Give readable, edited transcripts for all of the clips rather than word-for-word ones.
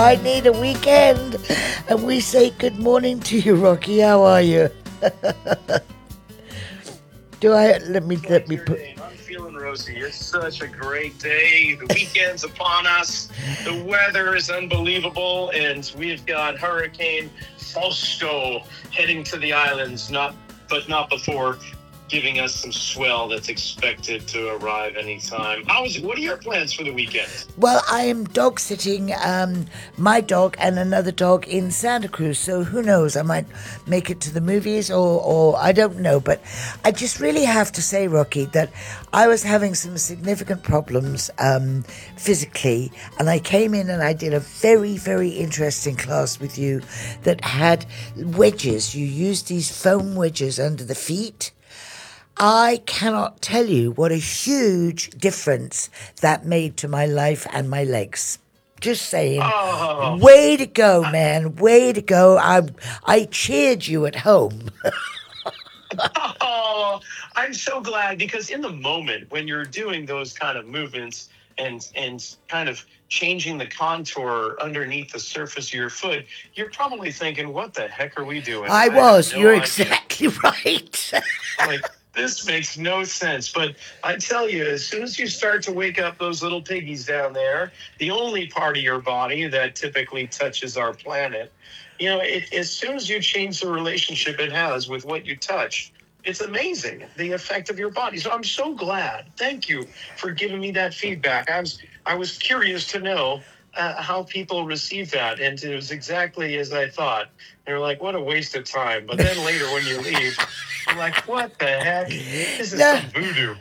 I need a weekend. And we say good morning to you, Rocky. How are you? Let me put. I'm feeling rosy. It's such a great day. The weekend's upon us. The weather is unbelievable, and we've got Hurricane Fausto heading to the islands. Not before giving us some swell that's expected to arrive anytime. What are your plans for the weekend? Well, I am dog sitting my dog and another dog in Santa Cruz, so who knows? I might make it to the movies or I don't know. But I just really have to say, Rocky, that I was having some significant problems physically, and I came in and I did a very, very interesting class with you that had wedges. You used these foam wedges under the feet. I cannot tell you what a huge difference that made to my life and my legs. Just saying. Oh. Way to go, man. Way to go. I cheered you at home. Oh, I'm so glad, because in the moment when you're doing those kind of movements and kind of changing the contour underneath the surface of your foot, you're probably thinking, what the heck are we doing? I was. have no You're idea. exactly right. Like, this makes no sense. But I tell you, as soon as you start to wake up those little piggies down there, the only part of your body that typically touches our planet, as soon as you change the relationship it has with what you touch, it's amazing, the effect of your body. So I'm so glad. Thank you for giving me that feedback. I was curious to know how people receive that, and it was exactly as I thought. They're like, what a waste of time. But then later when you leave, you're like, what the heck? This is some voodoo.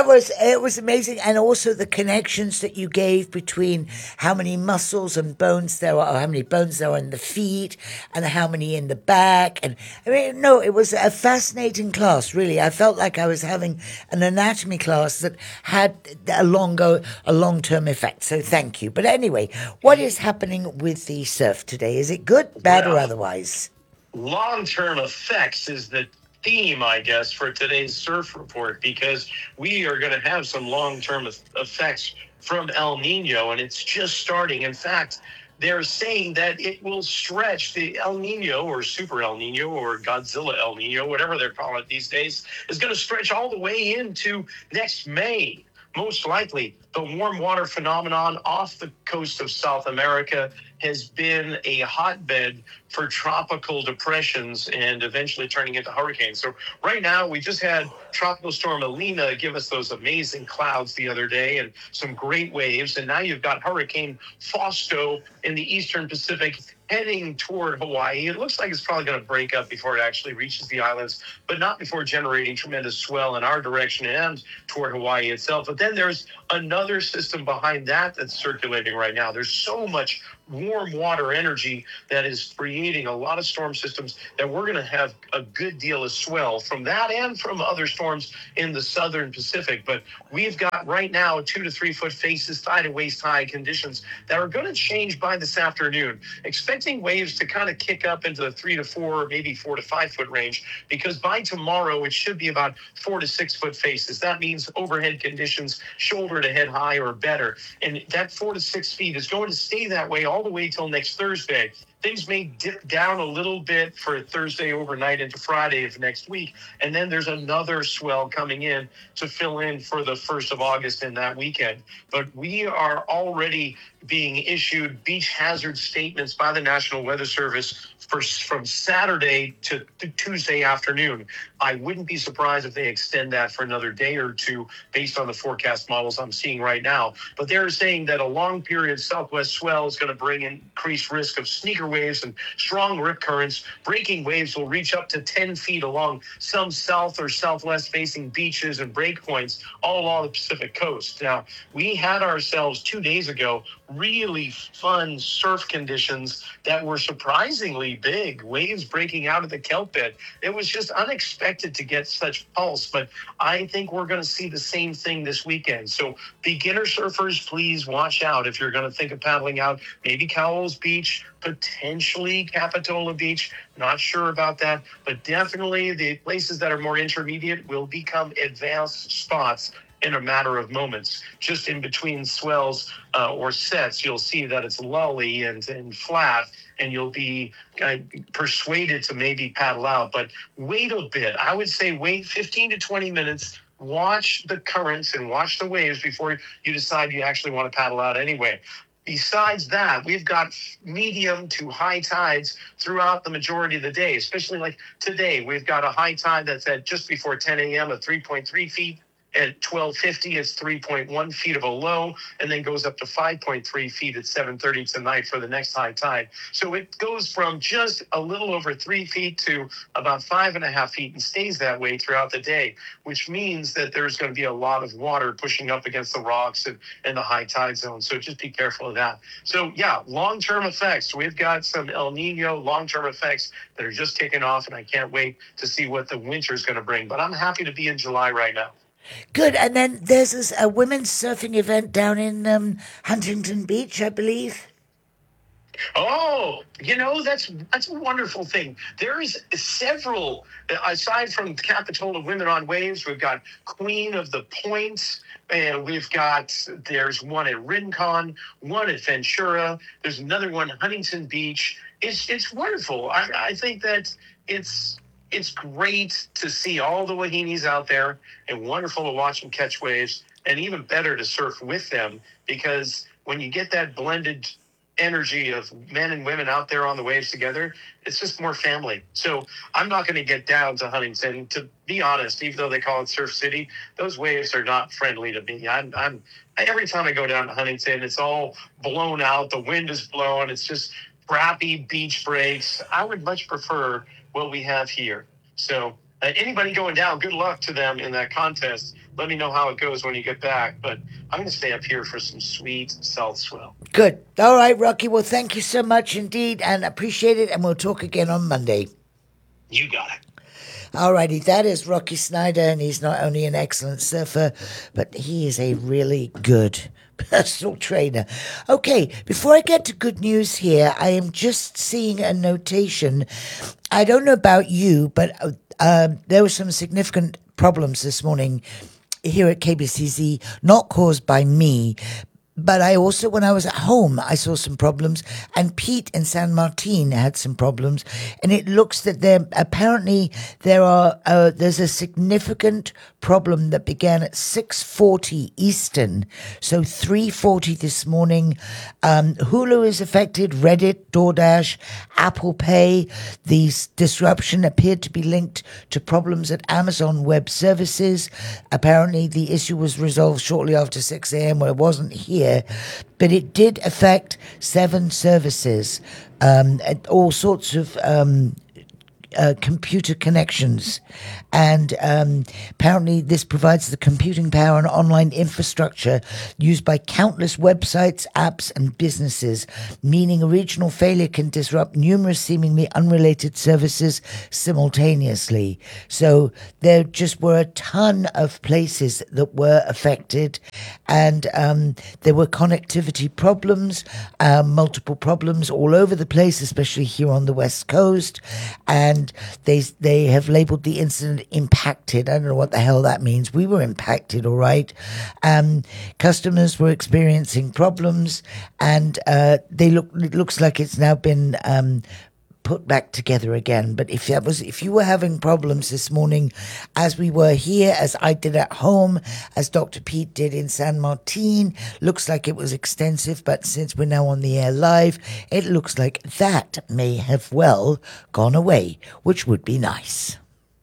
It was amazing, and also the connections that you gave between how many muscles and bones there are, or how many bones there are in the feet, and how many in the back. And I mean, no, it was a fascinating class. Really, I felt like I was having an anatomy class that had a long-term effect. So thank you. But anyway, what is happening with the surf today? Is it good, bad, or otherwise? Long-term effects is the theme, I guess, for today's surf report, because we are going to have some long-term effects from El Nino, and it's just starting. In fact, they're saying that it will stretch the El Nino, or Super El Nino, or Godzilla El Nino, whatever they're calling it these days, is going to stretch all the way into next May. Most likely, the warm water phenomenon off the coast of South America has been a hotbed for tropical depressions and eventually turning into hurricanes. So right now, we just had Tropical Storm Elena give us those amazing clouds the other day and some great waves. And now you've got Hurricane Fausto in the eastern Pacific heading toward Hawaii. It looks like it's probably going to break up before it actually reaches the islands, but not before generating tremendous swell in our direction and toward Hawaii itself. But then there's another system behind that that's circulating right now. There's so much warm water energy that is creating a lot of storm systems that we're going to have a good deal of swell from that and from other storms in the southern Pacific. But we've got right now 2 to 3 foot faces, thigh to waist high conditions that are going to change by this afternoon. Expecting waves to kind of kick up into the 3 to 4, maybe 4 to 5 foot range, because by tomorrow it should be about 4 to 6 foot faces. That means overhead conditions shoulder to head high or better. And that 4 to 6 feet is going to stay that way all the way till next Thursday. Things may dip down a little bit for Thursday overnight into Friday of next week. And then there's another swell coming in to fill in for the 1st of August in that weekend. But we are already being issued beach hazard statements by the National Weather Service from Saturday to Tuesday afternoon. I wouldn't be surprised if they extend that for another day or two based on the forecast models I'm seeing right now. But they're saying that a long period southwest swell is going to bring increased risk of sneaker waves and strong rip currents. Breaking waves will reach up to 10 feet along some south or southwest facing beaches and breakpoints all along the Pacific coast. Now, we had ourselves 2 days ago really fun surf conditions that were surprisingly big, waves breaking out of the kelp bed. It was just unexpected to get such pulse, but I think we're going to see the same thing this weekend. So beginner surfers, please watch out if you're going to think of paddling out. Maybe Cowell's Beach, potentially Capitola Beach. Not sure about that, but definitely the places that are more intermediate will become advanced spots. in a matter of moments. Just in between swells or sets, you'll see that it's lully and flat, and you'll be persuaded to maybe paddle out. But wait a bit. I would say wait 15 to 20 minutes. Watch the currents and watch the waves before you decide you actually want to paddle out anyway. Besides that, we've got medium to high tides throughout the majority of the day, especially like today. We've got a high tide that's at just before 10 a.m. at 3.3 feet. At 12:50, it's 3.1 feet of a low, and then goes up to 5.3 feet at 7:30 tonight for the next high tide. So it goes from just a little over 3 feet to about 5.5 feet and stays that way throughout the day, which means that there's going to be a lot of water pushing up against the rocks and the high tide zone. So just be careful of that. So yeah, long-term effects. We've got some El Nino long-term effects that are just kicking off, and I can't wait to see what the winter is going to bring. But I'm happy to be in July right now. Good. And then there's a women's surfing event down in Huntington Beach, I believe. Oh, that's a wonderful thing. There's several, aside from Capitola Women on Waves, we've got Queen of the Point, and there's one at Rincon, one at Ventura, there's another one at Huntington Beach. It's wonderful. I think that it's great to see all the wahinis out there, and wonderful to watch them catch waves, and even better to surf with them, because when you get that blended energy of men and women out there on the waves together, it's just more family. So I'm not going to get down to Huntington. To be honest, even though they call it Surf City, those waves are not friendly to me. Every time I go down to Huntington, it's all blown out. The wind is blowing. It's just crappy beach breaks. I would much prefer what we have here. So anybody going down, good luck to them in that contest. Let me know how it goes when you get back. But I'm going to stay up here for some sweet South swell. Good. All right, Rocky. Well, thank you so much indeed, and appreciate it. And we'll talk again on Monday. You got it. All righty. That is Rocky Snyder, and he's not only an excellent surfer, but he is a really good personal trainer. Okay, before I get to good news here, I am just seeing a notation. I don't know about you, but there were some significant problems this morning here at KBCZ, not caused by me, but I also, when I was at home, I saw some problems, and Pete in San Martin had some problems, and it looks that there's a significant problem that began at 6:40 Eastern, so 3:40 this morning. Hulu is affected, Reddit, DoorDash, Apple Pay. The disruption appeared to be linked to problems at Amazon Web Services. Apparently, the issue was resolved shortly after 6 a.m. where it wasn't here. But it did affect 7 services, all sorts of computer connections, and apparently this provides the computing power and online infrastructure used by countless websites, apps, and businesses, meaning a regional failure can disrupt numerous seemingly unrelated services simultaneously. So there just were a ton of places that were affected, and there were connectivity problems, multiple problems all over the place, especially here on the West Coast, and they have labeled the incident impacted. I don't know what the hell that means. We were impacted, all right. Customers were experiencing problems, and it looks like it's now been put back together again. But if you were having problems this morning, as we were here, as I did at home, as Dr. Pete did in San Martin, looks like it was extensive, but since we're now on the air live, it looks like that may have well gone away, which would be nice.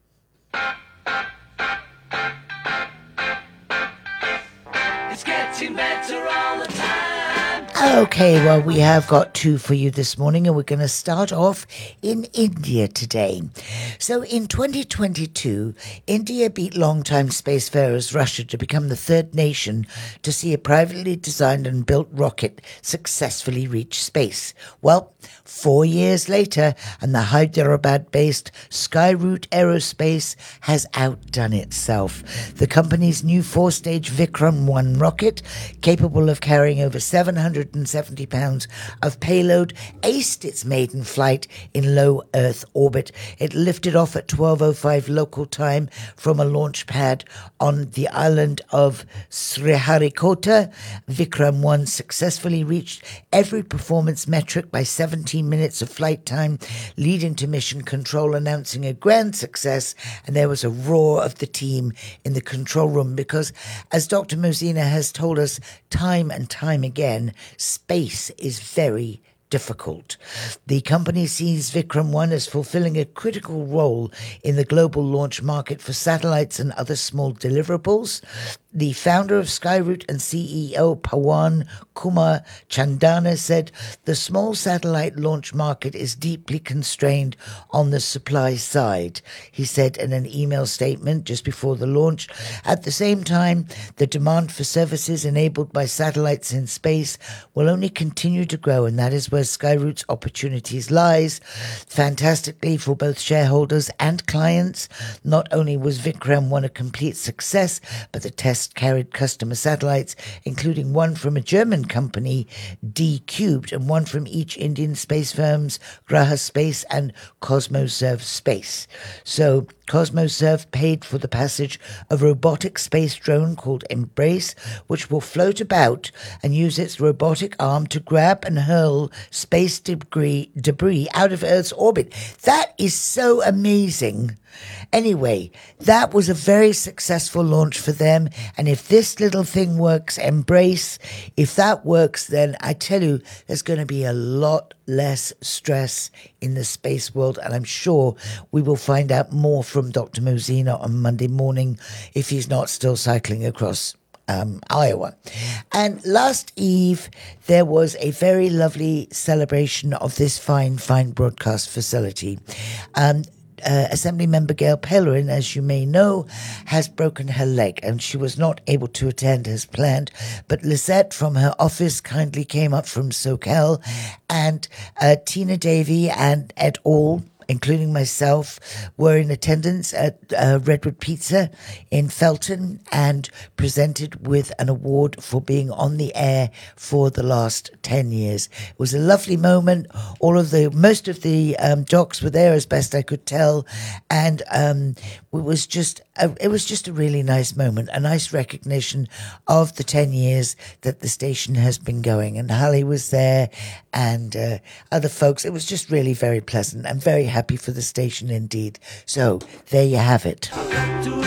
It's getting better all the time. Okay, well, we have got 2 for you this morning, and we're going to start off in India today. So in 2022, India beat longtime spacefarers Russia to become the 3rd nation to see a privately designed and built rocket successfully reach space. Well, 4 years later, and the Hyderabad-based Skyroot Aerospace has outdone itself. The company's new 4-stage Vikram 1 rocket, capable of carrying over 700 170 pounds of payload, aced its maiden flight in low Earth orbit. It lifted off at 12:05 local time from a launch pad on the island of Sriharikota. Vikram 1 successfully reached every performance metric by 17 minutes of flight time, leading to mission control announcing a grand success. And there was a roar of the team in the control room because, as Dr. Mosina has told us time and time again, space is very difficult. The company sees Vikram 1 as fulfilling a critical role in the global launch market for satellites and other small deliverables. The founder of Skyroot and CEO Pawan Kumar Chandana said the small satellite launch market is deeply constrained on the supply side. He said in an email statement just before the launch, at the same time, the demand for services enabled by satellites in space will only continue to grow, and that is where Skyroot's opportunities lies. Fantastically for both shareholders and clients, not only was Vikram 1 a complete success, but the test carried customer satellites, including one from a German company, D-Cubed, and one from each Indian space firms, Graha Space and Cosmoserve Space. So Cosmoserve paid for the passage of a robotic space drone called Embrace, which will float about and use its robotic arm to grab and hurl space debris out of Earth's orbit. That is so amazing. Anyway, that was a very successful launch for them. And if this little thing works, Embrace, if that works, then I tell you, there's going to be a lot less stress in the space world. And I'm sure we will find out more from Dr. Mosina on Monday morning if he's not still cycling across Iowa. And last eve, there was a very lovely celebration of this fine broadcast facility. Assembly member Gail Pellerin, as you may know, has broken her leg and she was not able to attend as planned, but Lisette from her office kindly came up from SoCal, and Tina Davey and et al., including myself, were in attendance at Redwood Pizza in Felton and presented with an award for being on the air for the last 10 years. It was a lovely moment. Most of the docs were there as best I could tell, and it was just a really nice moment, a nice recognition of the 10 years that the station has been going. And Holly was there and other folks. It was just really very pleasant. I'm very happy for the station indeed. So there you have it.